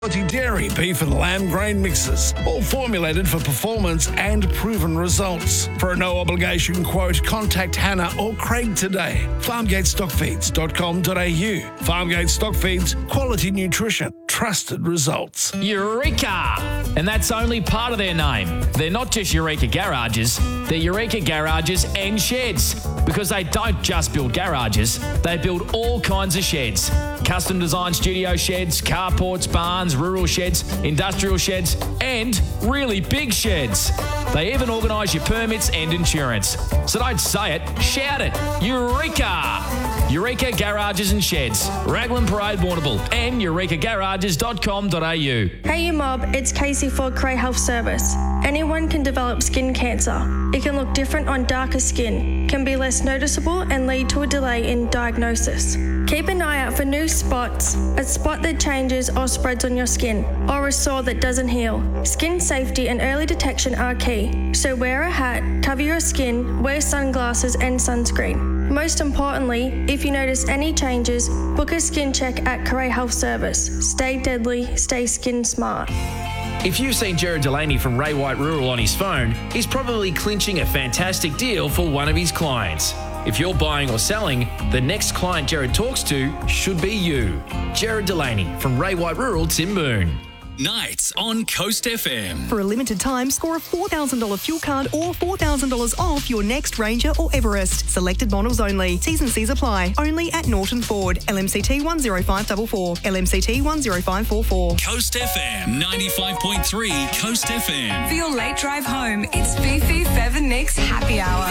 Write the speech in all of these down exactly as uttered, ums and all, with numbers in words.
Quality dairy, beef and lamb grain mixes, all formulated for performance and proven results. For a no-obligation quote, contact Hannah or Craig today. farmgate stock feeds dot com dot a u. Farmgate Stock Feeds, quality nutrition, trusted results. Eureka! And that's only part of their name. They're not just Eureka Garages, they're Eureka Garages and Sheds. Because they don't just build garages, they build all kinds of sheds. Custom designed studio sheds, carports, barns, rural sheds, industrial sheds, and really big sheds. They even organise your permits and insurance. So don't say it, shout it. Eureka! Eureka Garages and Sheds, Raglan Parade, Warrnambool, and eureka garages dot com dot a u. Hey you mob, it's Casey for Cray Health Service. Anyone can develop skin cancer. It can look different on darker skin, can be less noticeable and lead to a delay in diagnosis. Keep an eye out for new spots, a spot that changes or spreads on your skin, or a sore that doesn't heal. Skin safety and early detection are key, so wear a hat, cover your skin, wear sunglasses and sunscreen. Most importantly, if you notice any changes, book a skin check at Cray Health Service. Stay deadly, stay skin smart. If you've seen Jared Delaney from Ray White Rural on his phone, he's probably clinching a fantastic deal for one of his clients. If you're buying or selling, the next client Jared talks to should be you. Jared Delaney from Ray White Rural, Timboon. Nights on Coast F M. For a limited time, score a four thousand dollars fuel card or four thousand dollars off your next Ranger or Everest. Selected models only. T's and C's apply. Only at Norton Ford. L M C T one zero five four four. L M C T one zero five four four. Coast F M ninety-five point three. Coast F M. For your late drive home, it's Fifi, Fev and Nick's Happy Hour.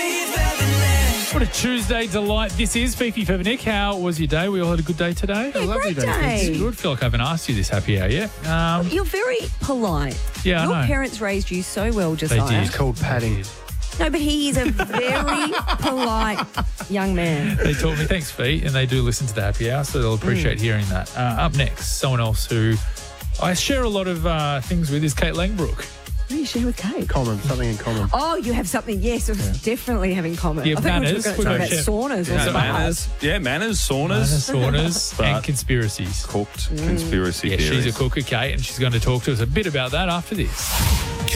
What a Tuesday delight this is. Fifi, Fev and Nick, how was your day? We all had a good day today? Yeah, a lovely great day. It's good. I feel like I haven't asked you this happy hour yet. Um, You're very polite. Yeah, Your I know. parents raised you so well, They Josiah. did. It's called padding. No, but he is a very polite young man. They taught me. Thanks, Fee. And they do listen to the happy hour, so they'll appreciate hearing that. Uh, up next, someone else who I share a lot of uh, things with is Kate Langbrook. What do you share with Kate? Common, something in common. Oh, you have something, yes, yeah. definitely have in common. Yeah, I think manners. we were going to talk about Chef. saunas Yeah, or spas. manners. Yeah, manners, saunas. Manners, saunas, But- and conspiracies. Cooked conspiracy Yeah, theories. she's a cooker, Kate, and she's going to talk to us a bit about that after this.